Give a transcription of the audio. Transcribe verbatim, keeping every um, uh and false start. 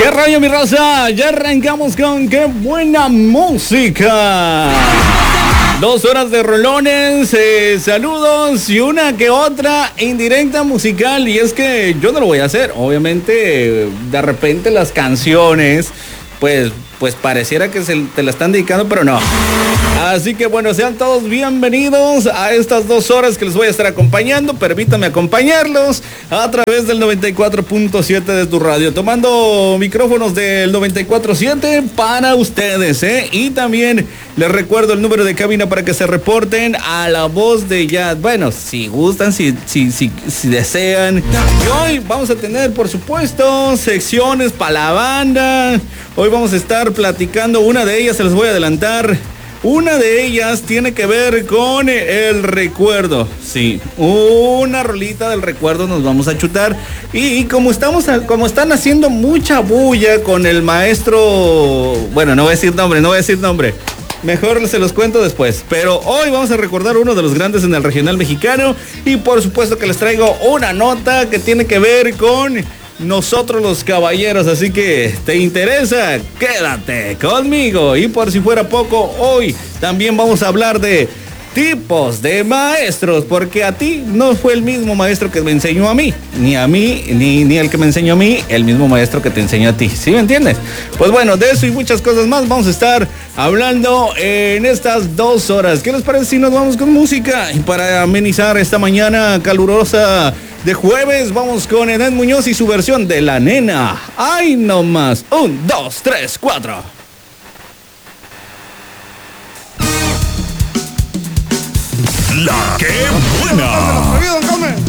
¿Qué rollo, mi raza? Ya arrancamos con qué buena música. Dos horas de rolones, eh, saludos y una que otra indirecta musical. Y es que yo no lo voy a hacer. Obviamente, de repente las canciones, pues, pues pareciera que se te la están dedicando, pero no. Así que bueno, sean todos bienvenidos a estas dos horas que les voy a estar acompañando. Permítanme acompañarlos a través del noventa y cuatro punto siete de tu radio, tomando micrófonos del noventa y cuatro punto siete para ustedes, ¿eh? Y también les recuerdo el número de cabina para que se reporten a la voz de Jazz. Bueno, si gustan, si, si, si, si desean. Y hoy vamos a tener, por supuesto, secciones para la banda. Hoy vamos a estar platicando, una de ellas se les voy a adelantar. Una de ellas tiene que ver con el recuerdo. Sí, una rolita del recuerdo nos vamos a chutar. Y como estamos, como están haciendo mucha bulla con el maestro, bueno, no voy a decir nombre, no voy a decir nombre. Mejor se los cuento después. Pero hoy vamos a recordar uno de los grandes en el regional mexicano. Y por supuesto que les traigo una nota que tiene que ver con nosotros los caballeros, así que ¿te interesa? Quédate conmigo. Y por si fuera poco, hoy también vamos a hablar de tipos de maestros, porque a ti no fue el mismo maestro que me enseñó a mí, ni a mí, ni, ni el que me enseñó a mí, el mismo maestro que te enseñó a ti, ¿sí me entiendes? Pues bueno, de eso y muchas cosas más vamos a estar hablando en estas dos horas. ¿Qué les parece si nos vamos con música? Y para amenizar esta mañana calurosa de jueves, vamos con Edén Muñoz y su versión de La Nena. ¡Ay, no más! Un, dos, tres, cuatro. La que buena.